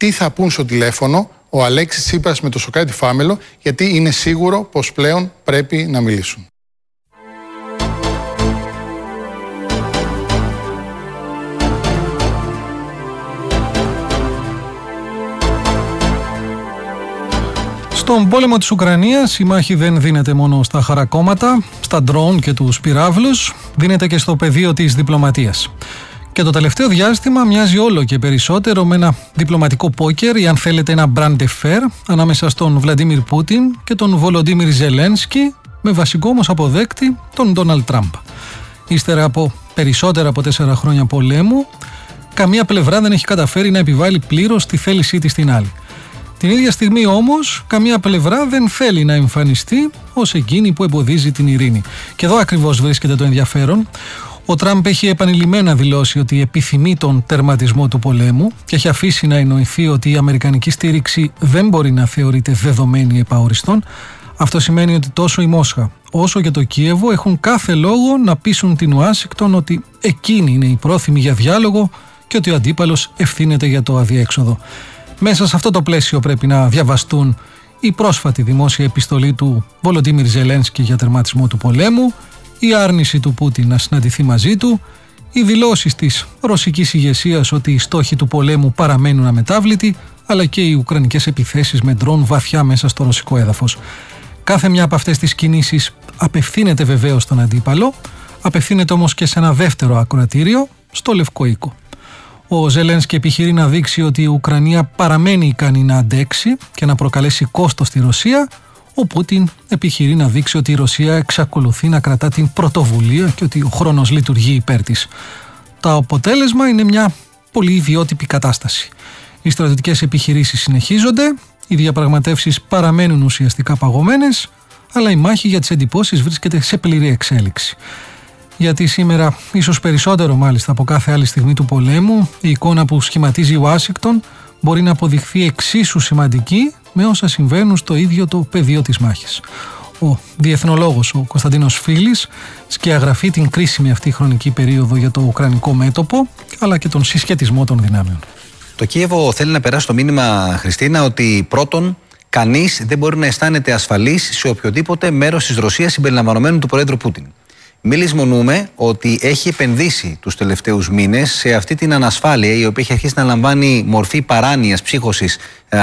τι θα πούν στο τηλέφωνο ο Αλέξης Τσίπρας με το Σωκράτη Φάμελο, γιατί είναι σίγουρο πως πλέον πρέπει να μιλήσουν. Στον πόλεμο της Ουκρανίας η μάχη δεν δίνεται μόνο στα χαρακόμματα, στα ντρόουν και τους πυράβλους, δίνεται και στο πεδίο της διπλωματίας. Και το τελευταίο διάστημα μοιάζει όλο και περισσότερο με ένα διπλωματικό πόκερ ή αν θέλετε ένα brand affair ανάμεσα στον Βλαντίμιρ Πούτιν και τον Βολοντίμιρ Ζελένσκι, με βασικό όμως αποδέκτη τον Ντόναλντ Τραμπ. Ύστερα από περισσότερα από 4 χρόνια πολέμου, καμία πλευρά δεν έχει καταφέρει να επιβάλλει πλήρως τη θέλησή της στην άλλη. Την ίδια στιγμή όμως, καμία πλευρά δεν θέλει να εμφανιστεί ως εκείνη που εμποδίζει την ειρήνη. Και εδώ ακριβώς βρίσκεται το ενδιαφέρον. Ο Τραμπ έχει επανειλημμένα δηλώσει ότι επιθυμεί τον τερματισμό του πολέμου και έχει αφήσει να εννοηθεί ότι η αμερικανική στήριξη δεν μπορεί να θεωρείται δεδομένη επαοριστών. Αυτό σημαίνει ότι τόσο η Μόσχα όσο και το Κίεβο έχουν κάθε λόγο να πείσουν την Ουάσιγκτον ότι εκείνη είναι η πρόθυμη για διάλογο και ότι ο αντίπαλος ευθύνεται για το αδιέξοδο. Μέσα σε αυτό το πλαίσιο πρέπει να διαβαστούν η πρόσφατη δημόσια επιστολή του Βολοντίμιρ Ζελένσκι για τερματισμό του πολέμου, η άρνηση του Πούτιν να συναντηθεί μαζί του, οι δηλώσεις της ρωσικής ηγεσίας ότι οι στόχοι του πολέμου παραμένουν αμετάβλητοι, αλλά και οι ουκρανικές επιθέσεις με ντρόν βαθιά μέσα στο ρωσικό έδαφος. Κάθε μια από αυτές τις κινήσεις απευθύνεται βεβαίως στον αντίπαλο, απευθύνεται όμως και σε ένα δεύτερο ακροατήριο, στο Λευκό Οίκο. Ο Ζελένσκι επιχειρεί να δείξει ότι η Ουκρανία παραμένει ικανή να αντέξει και να προκαλέσει κόστος στη Ρωσία. Ο Πούτιν επιχειρεί να δείξει ότι η Ρωσία εξακολουθεί να κρατά την πρωτοβουλία και ότι ο χρόνος λειτουργεί υπέρ της. Το αποτέλεσμα είναι μια πολύ ιδιότυπη κατάσταση. Οι στρατιωτικές επιχειρήσεις συνεχίζονται, οι διαπραγματεύσεις παραμένουν ουσιαστικά παγωμένες, αλλά η μάχη για τις εντυπώσεις βρίσκεται σε πλήρη εξέλιξη. Γιατί σήμερα, ίσως περισσότερο μάλιστα από κάθε άλλη στιγμή του πολέμου, η εικόνα που σχηματίζει η Ουάσιγκτον μπορεί να αποδειχθεί εξίσου σημαντική με όσα συμβαίνουν στο ίδιο το πεδίο της μάχης. Ο διεθνολόγος, ο Κωνσταντίνος Φίλης, σκιαγραφεί την κρίσιμη αυτή χρονική περίοδο για το ουκρανικό μέτωπο, αλλά και τον συσχετισμό των δυνάμεων. Το Κίεβο θέλει να περάσει το μήνυμα, Χριστίνα, ότι πρώτον, κανείς δεν μπορεί να αισθάνεται ασφαλής σε οποιοδήποτε μέρος της Ρωσίας συμπεριλαμβανομένου του Προέδρου Πούτιν. Μην λησμονούμε ότι έχει επενδύσει τους τελευταίους μήνες σε αυτή την ανασφάλεια, η οποία έχει αρχίσει να λαμβάνει μορφή παράνοιας ψύχωσης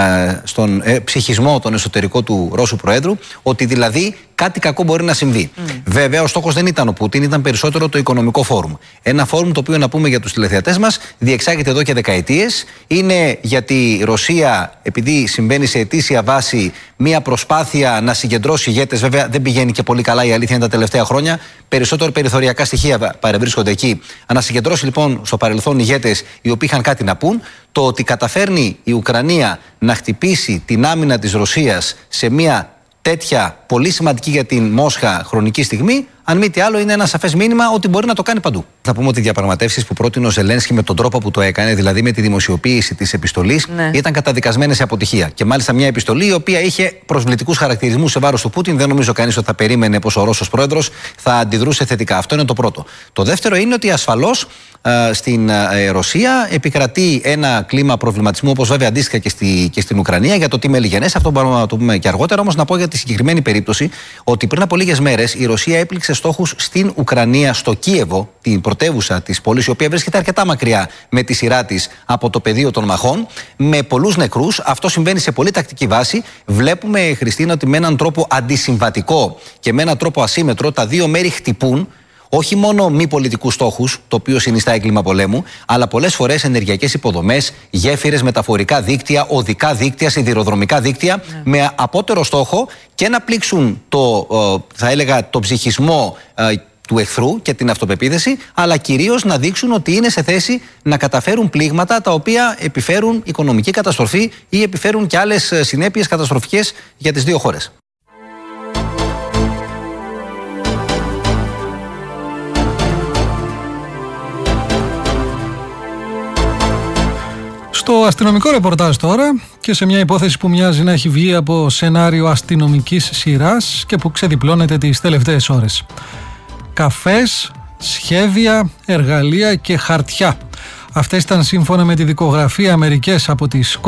στον ψυχισμό τον εσωτερικό του Ρώσου Προέδρου, ότι δηλαδή κάτι κακό μπορεί να συμβεί. Βέβαια, ο στόχος δεν ήταν ο Πούτιν, ήταν περισσότερο το οικονομικό φόρουμ. Ένα φόρουμ το οποίο, να πούμε για τους τηλεθεατές μας, διεξάγεται εδώ και δεκαετίες. Είναι γιατί η Ρωσία, επειδή συμβαίνει σε ετήσια βάση μια προσπάθεια να συγκεντρώσει ηγέτες, βέβαια δεν πηγαίνει και πολύ καλά η αλήθεια είναι τα τελευταία χρόνια. Περισσότερο περιθωριακά στοιχεία παρευρίσκονται εκεί. Να συγκεντρώσει λοιπόν στο παρελθόν ηγέτες οι οποίοι είχαν κάτι να πούν. Το ότι καταφέρνει η Ουκρανία να χτυπήσει την άμυνα της Ρωσίας σε μια τέτοια πολύ σημαντική για την Μόσχα χρονική στιγμή, αν μη τι άλλο, είναι ένα σαφές μήνυμα ότι μπορεί να το κάνει παντού. Θα πούμε ότι οι διαπραγματεύσεις που πρότεινε ο Ζελένσκι με τον τρόπο που το έκανε, δηλαδή με τη δημοσιοποίηση της επιστολής, ήταν καταδικασμένες σε αποτυχία. Και μάλιστα μια επιστολή η οποία είχε προσβλητικούς χαρακτηρισμούς σε βάρος του Πούτιν. Δεν νομίζω κανείς ότι θα περίμενε πως ο Ρώσος πρόεδρος θα αντιδρούσε θετικά. Αυτό είναι το πρώτο. Το δεύτερο είναι ότι ασφαλώς στην Ρωσία επικρατεί ένα κλίμα προβληματισμού, όπως βέβαια αντίστοιχα και στην Ουκρανία, για το τι μελιγενές. Αυτό μπορούμε να το πούμε και αργότερα. Όμως να πω για τη συγκεκριμένη περίπτωση ότι πριν από λίγες μέρες η Ρωσία έπληξε στόχους στην Ουκρανία, στο Κίεβο, την πρωτεύουσα της πόλης, η οποία βρίσκεται αρκετά μακριά με τη σειρά της από το πεδίο των μαχών, με πολλούς νεκρούς. Αυτό συμβαίνει σε πολύ τακτική βάση. Βλέπουμε, Χριστίνα, ότι με έναν τρόπο αντισυμβατικό και με έναν τρόπο ασύμετρο τα δύο μέρη χτυπούν. Όχι μόνο μη πολιτικούς στόχους, το οποίο συνιστά έγκλημα πολέμου, αλλά πολλές φορές ενεργειακές υποδομές, γέφυρες, μεταφορικά δίκτυα, οδικά δίκτυα, σιδηροδρομικά δίκτυα, με απότερο στόχο και να πλήξουν θα έλεγα, το ψυχισμό του εχθρού και την αυτοπεποίθηση, αλλά κυρίως να δείξουν ότι είναι σε θέση να καταφέρουν πλήγματα τα οποία επιφέρουν οικονομική καταστροφή ή επιφέρουν και άλλες συνέπειες καταστροφικές για τις δύο χώρες. Στο αστυνομικό ρεπορτάζ τώρα και σε μια υπόθεση που μοιάζει να έχει βγει από σενάριο αστυνομικής σειράς και που ξεδιπλώνεται τις τελευταίες ώρες. Καφές, σχέδια, εργαλεία και χαρτιά. Αυτές ήταν σύμφωνα με τη δικογραφία μερικές από τις